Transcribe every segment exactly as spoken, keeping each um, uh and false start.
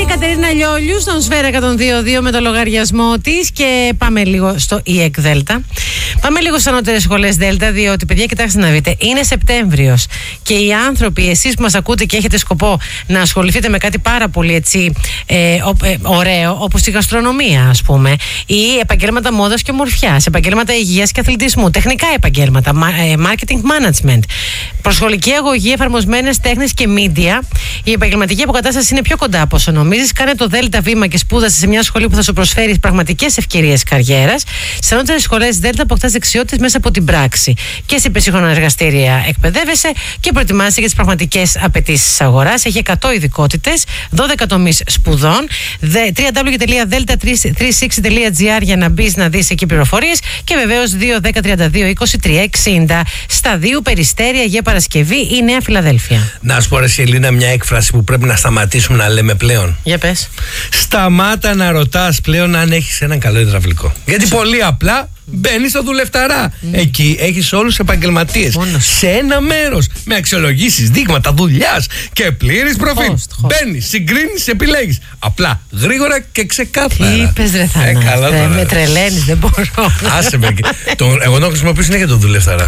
Κατερίνα Λιόλιου στον Σφαίρα εκατόν δύο κόμμα δύο με το λογαριασμό της. Και πάμε λίγο στο ι εκ Δέλτα. Πάμε λίγο στις ανώτερες σχολές Δέλτα, διότι παιδιά, κοιτάξτε να δείτε, είναι Σεπτέμβριος και οι άνθρωποι, εσείς που μας ακούτε και έχετε σκοπό να ασχοληθείτε με κάτι πάρα πολύ έτσι ε, ε, ωραίο, όπως η γαστρονομία, ας πούμε, ή επαγγέλματα μόδας και ομορφιάς, επαγγέλματα υγείας και αθλητισμού, τεχνικά επαγγέλματα, marketing management, προσχολική αγωγή, εφαρμοσμένες τέχνες και media, η επαγγελματική αποκατάσταση είναι πιο κοντά από όσο νομίζεις. Κάνε το Δέλτα βήμα και σπούδασε σε μια σχολή που θα σου προσφέρει πραγματικές ευκαιρίες καριέρας. Στις ανώτερες σχολές Δέλτα αποκτάς δεξιότητες μέσα από την πράξη. Και σε ψύχρονα εργαστήρια εκπαιδεύεσαι και προετοιμάζεσαι για τις πραγματικές απαιτήσεις της αγοράς. Έχει εκατό ειδικότητες, δώδεκα τομείς σπουδών. double-u double-u double-u τελεία delta τριακόσια εξήντα τελεία τζι άρ για να μπεις να δεις εκεί πληροφορίες. Και βεβαίως δύο δέκα τριάντα δύο είκοσι τρία εξήντα. Σταδίου Περιστέρια για Παρασκευή η Νέα Φιλαδέλφια. Να σου πω, ρε Σελίνα, μια έκφραση που πρέπει να σταματήσουμε να λέμε πλέον. Για πες. Σταμάτα να ρωτάς πλέον αν έχεις έναν καλό υδραυλικό. Γιατί πολύ απλά μπαίνεις στο δουλευταρά. Mm. Εκεί έχεις όλους τους επαγγελματίες. Σε ένα μέρος. Με αξιολογήσεις, δείγματα δουλειάς και πλήρης προφίλ. Μπαίνεις, συγκρίνεις, επιλέγεις. Απλά, γρήγορα και ξεκάθαρα. Τι είπες, ρε Θανάση. Ε, με τρελαίνεις, δεν μπορώ. Άσε με. τον, εγώ να χρησιμοποιήσω είναι για τον δουλευταρά.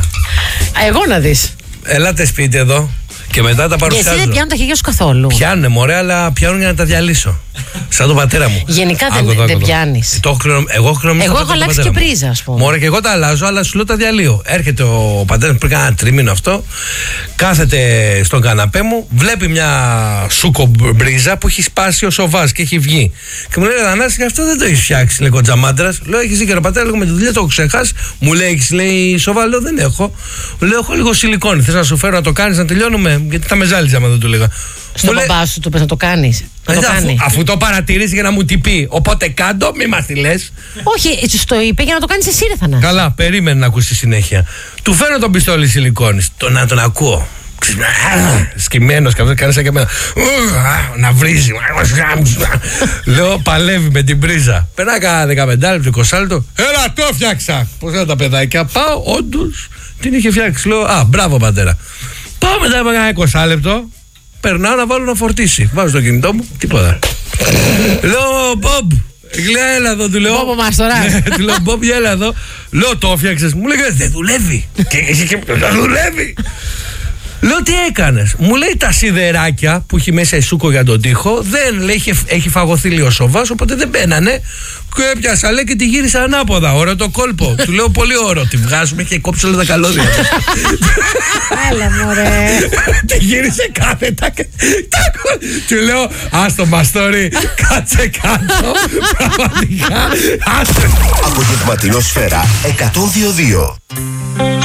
Εγώ να δεις. Ελάτε σπίτι εδώ. Και μετά τα παρουσιάζω. Και εσύ δεν πιάνουν τα χέρια σου καθόλου. Πιάνουνε, μωρέ, αλλά πιάνουν για να τα διαλύσω. Σαν τον πατέρα μου. Γενικά δεν, άκου, δεν πιάνεις. Το, εγώ εγώ έχω αλλάξει και πρίζα, ας πούμε. Μωρέ, και εγώ τα αλλάζω, αλλά σου λέω τα διαλύω. Έρχεται ο πατέρας μου πριν κάνα τρίμηνο αυτό, κάθεται στον καναπέ μου, βλέπει μια σούκο μπρίζα που έχει σπάσει ο σοβάς και έχει βγει. Και μου λέει, Θανάση, αυτό δεν το έχει φτιάξει, λέει ο τζαμάντρας. Λέω, έχει δίκιο, πατέρα, λίγο με τη δουλειά το έχω ξεχάσει. Μου λέει, έχει, λέει, σοβά, λέω, δεν έχω. Λέω, έχω λίγο σιλικόνη. Θε να σου φέρω να το κάνει, να τελειώνουμε, γιατί θα με ζάλιζε άμα δεν του λέγα. Στον παπά σου του πες να το κάνεις. Να ε, το αφού, κάνει. αφού το παρατηρήσει για να μου την πει. Οπότε κάτω, μη μας τη λες. Όχι, στο είπε για να το κάνεις εσύ, ρε Θανάση. Καλά, περίμενε να ακούσει συνέχεια. Του φέρνω τον πιστόλι σιλικόνης. Το να τον ακούω. Σκυμμένος, κάνει σαν και εμένα. Να βρίζει. Λέω, παλεύει με την πρίζα. Περνά κάνα δεκαπέντε λεπτό, είκοσι λεπτό. Έλα, το φτιάξα. Πώς είναι τα παιδάκια. Πάω, όντως την είχε φτιάξει. Λέω, α, μπράβο πατέρα. Πάω μετά από ένα είκοσι λεπτό. Περνάω να βάλω να φορτίσει. Βάζω το κινητό μου, τίποτα. Λέω, Μπομπ, έλα εδώ, του λέω. Μπομπ, μας τώρα. Του λέω, Μπομπ, έλα εδώ. Λέω, το έφτιαξες. Μου λέει, δεν δουλεύει. Και δεν δουλεύει. Λέω, τι έκανες? Μου λέει, τα σιδεράκια που έχει μέσα η σούκο για τον τοίχο δεν, λέει, έχει, έχει φαγωθεί λίγο σοβάς, οπότε δεν μπαίνανε. Και έπιασα, λέει, και τη γύρισα ανάποδα. Ωραίο το κόλπο. Του λέω, πολύ ωραίο. Τη βγάζουμε και κόψω όλα τα καλώδια. Έλα, μωρέ. Τη γύρισε κάθετα. Του λέω, άστο μαστόρι, κάτσε κάτω. Πραγματικά, άστο. Απογευματινό Σφαίρα εκατόν δύο κόμμα δύο.